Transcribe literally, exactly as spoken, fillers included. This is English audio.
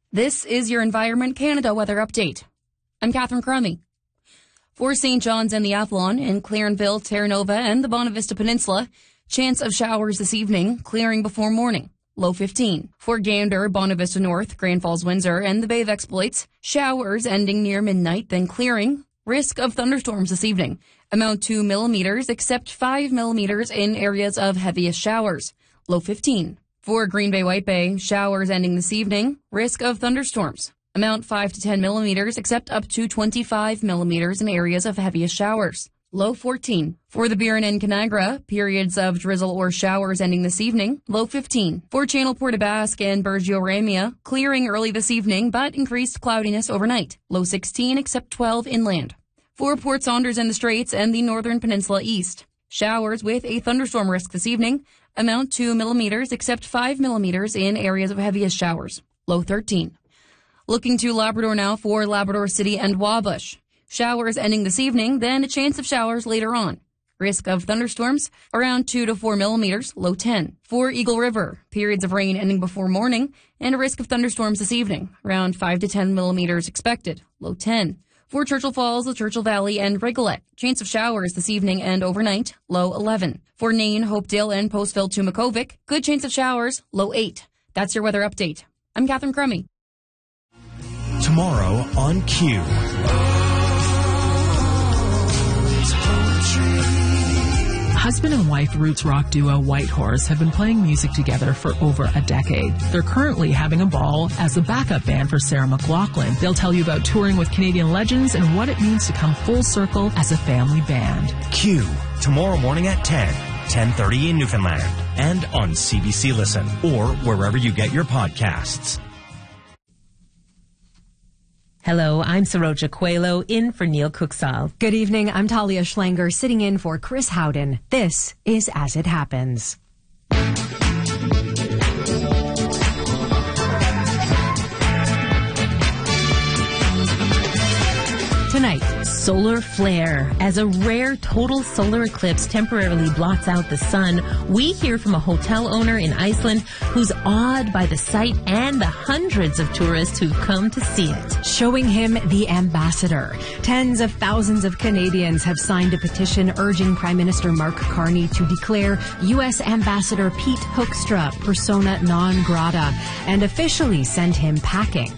This is your Environment Canada weather update. I'm Catherine Crummy. For Saint John's and the Athlone, in Clarenville, Terra Nova, and the Bonavista Peninsula, chance of showers this evening, clearing before morning, low fifteen. For Gander, Bonavista North, Grand Falls, Windsor, and the Bay of Exploits, showers ending near midnight, then clearing. Risk of thunderstorms this evening, amount two millimeters, except five millimeters in areas of heaviest showers, low fifteen. For Green Bay, White Bay, showers ending this evening, risk of thunderstorms. Amount five to ten millimeters, except up to twenty-five millimeters in areas of heaviest showers. Low fourteen. For the Burin and Canagra, periods of drizzle or showers ending this evening. Low fifteen. For Channel Port aux Basques and Bergio-Ramia, clearing early this evening, but increased cloudiness overnight. Low sixteen, except twelve inland. For Port Saunders and the Straits and the Northern Peninsula East, showers with a thunderstorm risk this evening. Amount two millimeters, except five millimeters in areas of heaviest showers. Low thirteen. Looking to Labrador now for Labrador City and Wabush. Showers ending this evening, then a chance of showers later on. Risk of thunderstorms, around two to four millimeters, low ten. For Eagle River, periods of rain ending before morning, and a risk of thunderstorms this evening, around five to ten millimeters expected, low ten. For Churchill Falls, the Churchill Valley, and Rigolette, chance of showers this evening and overnight, low eleven. For Nain, Hopedale, and Postville to Makovic, good chance of showers, low eight. That's your weather update. I'm Catherine Crummy. Tomorrow on Q. Husband and wife roots rock duo Whitehorse have been playing music together for over a decade. They're currently having a ball as the backup band for Sarah McLachlan. They'll tell you about touring with Canadian legends and what it means to come full circle as a family band. Q, tomorrow morning at ten, ten thirty in Newfoundland, and on C B C Listen, or wherever you get your podcasts. Hello, I'm Saroja Coelho, in for Neil Cooksall. Good evening, I'm Talia Schlanger, sitting in for Chris Howden. This is As It Happens. Tonight, solar flare. As a rare total solar eclipse temporarily blots out the sun, we hear from a hotel owner in Iceland who's awed by the sight and the hundreds of tourists who've come to see it. Showing him the ambassador. Tens of thousands of Canadians have signed a petition urging Prime Minister Mark Carney to declare U S Ambassador Pete Hoekstra persona non grata and officially send him packing.